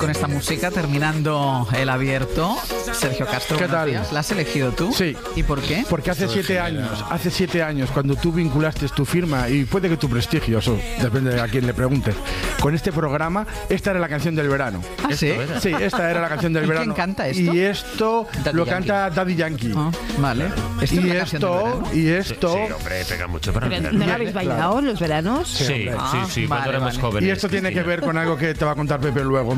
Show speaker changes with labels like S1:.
S1: Con esta música, terminando el abierto, Sergio Castro,
S2: ¿qué tal?
S1: ¿La has elegido tú?
S2: Sí.
S1: ¿Y por qué?
S2: Porque hace 7 años, cuando tú vinculaste tu firma, y puede que tu prestigio, eso depende de a quién le preguntes, con este programa, esta era la canción del verano.
S1: ¿Ah, sí?
S2: Sí, esta era la canción del
S1: ¿Y
S2: verano.
S1: quién canta esto?
S2: Y esto
S1: Daddy
S2: lo
S1: Yankee.
S2: canta Daddy Yankee.
S1: Ah, vale. ¿Esto es la canción del verano?
S2: Y esto...
S3: Sí, hombre, pega mucho para el
S4: Pero,
S3: verano.
S4: ¿no lo habéis bailado en los veranos?
S3: Sí,
S1: Ah,
S3: cuando
S1: vale,
S3: éramos
S1: vale.
S3: jóvenes.
S2: Y esto tiene que
S3: Cristina.
S2: ver con algo que te va a contar Pepe luego.